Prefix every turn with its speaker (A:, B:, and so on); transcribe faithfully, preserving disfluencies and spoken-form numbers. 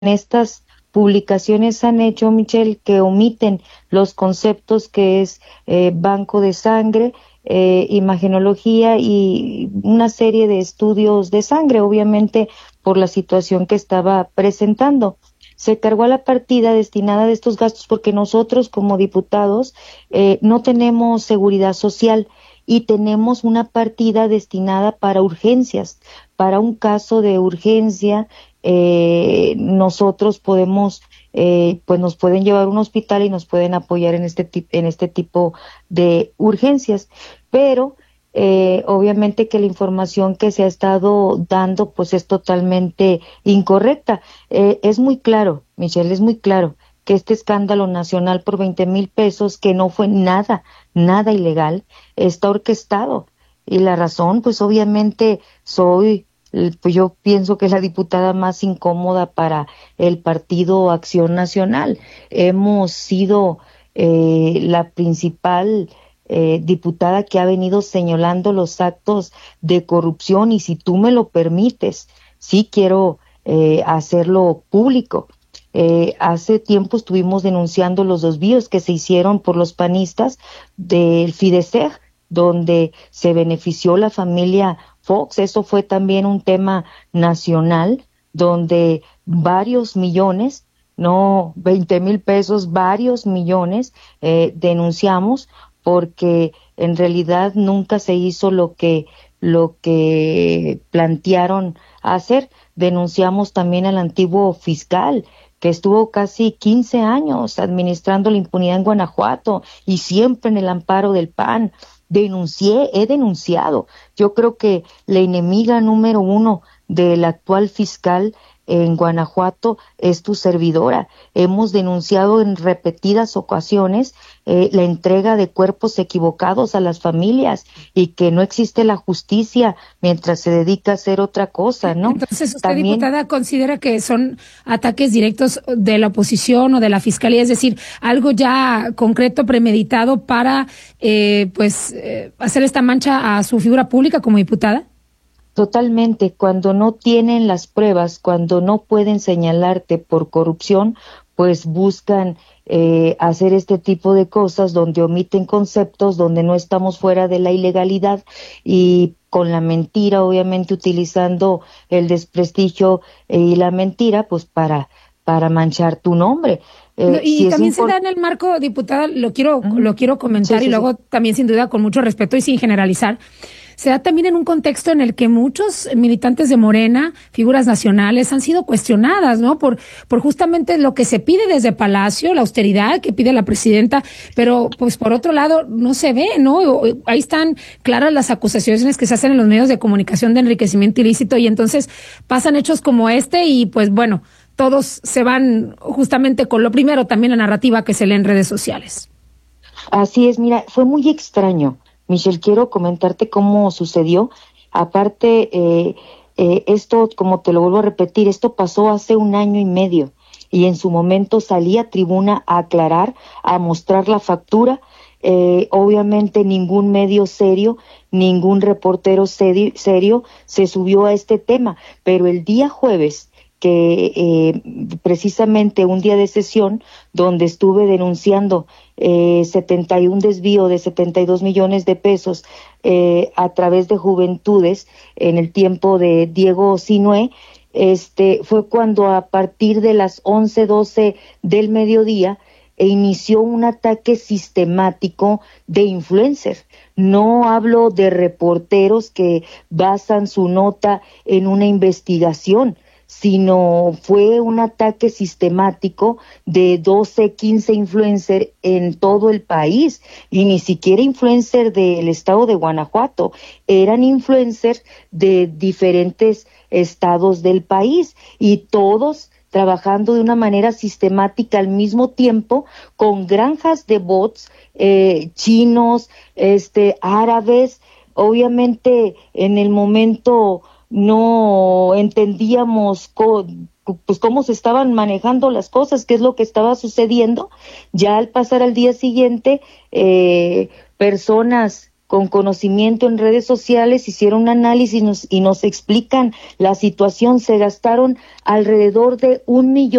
A: estas publicaciones han hecho, Michelle, que omiten los conceptos que es eh, banco de sangre, eh, imagenología y una serie de estudios de sangre, obviamente por la situación que estaba presentando. Se cargó a la partida destinada de estos gastos porque nosotros como diputados eh, no tenemos seguridad social y tenemos una partida destinada para urgencias. Para un caso de urgencia, eh, nosotros podemos, eh, pues nos pueden llevar a un hospital y nos pueden apoyar en este, en este tipo de urgencias. Pero eh, obviamente que la información que se ha estado dando pues es totalmente incorrecta. Eh, es muy claro, Michelle, es muy claro que este escándalo nacional por veinte mil pesos, que no fue nada, nada ilegal, está orquestado. Y la razón, pues obviamente soy, pues yo pienso que es la diputada más incómoda para el Partido Acción Nacional. Hemos sido eh, la principal eh, diputada que ha venido señalando los actos de corrupción y si tú me lo permites, sí quiero eh, hacerlo público. Eh, hace tiempo estuvimos denunciando los desvíos que se hicieron por los panistas del Fideseg, donde se benefició la familia Fox. Eso fue también un tema nacional, donde varios millones, no veinte mil pesos, varios millones eh, denunciamos porque en realidad nunca se hizo lo que lo que plantearon hacer. Denunciamos también al antiguo fiscal que estuvo casi quince años administrando la impunidad en Guanajuato y siempre en el amparo del P A N. Denuncié, he denunciado. Yo creo que la enemiga número uno del actual fiscal en Guanajuato es tu servidora. Hemos denunciado en repetidas ocasiones eh, la entrega de cuerpos equivocados a las familias y que no existe la justicia mientras se dedica a hacer otra cosa, ¿no?
B: Entonces, ¿usted,
A: También,
B: diputada, considera que son ataques directos de la oposición o de la fiscalía? Es decir, algo ya concreto, premeditado para, eh, pues, eh, hacer esta mancha a su figura pública como diputada.
A: Totalmente, cuando no tienen las pruebas, cuando no pueden señalarte por corrupción, pues buscan eh, hacer este tipo de cosas donde omiten conceptos, donde no estamos fuera de la ilegalidad y con la mentira, obviamente utilizando el desprestigio y la mentira, pues para, para manchar tu nombre.
B: Eh, no, y
A: si
B: también
A: import-
B: se da en el marco, diputada, lo quiero, uh-huh. lo quiero comentar
A: sí, sí,
B: y luego
A: sí.
B: también sin duda con mucho respeto y sin generalizar. Se da también en un contexto en el que muchos militantes de Morena, figuras nacionales, han sido cuestionadas, ¿no? Por, por justamente lo que se pide desde Palacio, la austeridad que pide la presidenta, pero pues por otro lado no se ve, ¿no? Ahí están claras las acusaciones que se hacen en los medios de comunicación de enriquecimiento ilícito y entonces pasan hechos como este y pues bueno, todos se van justamente con lo primero, también la narrativa que se lee en redes sociales.
A: Así es, mira, fue muy extraño. Michelle, quiero comentarte cómo sucedió. Aparte, eh, eh, esto, como te lo vuelvo a repetir, esto pasó hace un año y medio y en su momento salí a tribuna a aclarar, a mostrar la factura. Eh, obviamente ningún medio serio, ningún reportero serio, serio se subió a este tema, pero el día jueves, que eh, precisamente un día de sesión donde estuve denunciando eh, setenta y un desvío de setenta y dos millones de pesos eh, a través de Juventudes en el tiempo de Diego Sinué, este fue cuando a partir de las once, doce del mediodía e inició un ataque sistemático de influencers. No hablo de reporteros que basan su nota en una investigación, sino fue un ataque sistemático de doce, quince influencers en todo el país, y ni siquiera influencers del estado de Guanajuato, eran influencers de diferentes estados del país, y todos trabajando de una manera sistemática al mismo tiempo, con granjas de bots, eh, chinos, este, árabes. Obviamente en el momento no entendíamos co- pues cómo se estaban manejando las cosas, qué es lo que estaba sucediendo. Ya al pasar al día siguiente, eh, personas con conocimiento en redes sociales hicieron un análisis y nos, y nos explican la situación. Se gastaron alrededor de un millón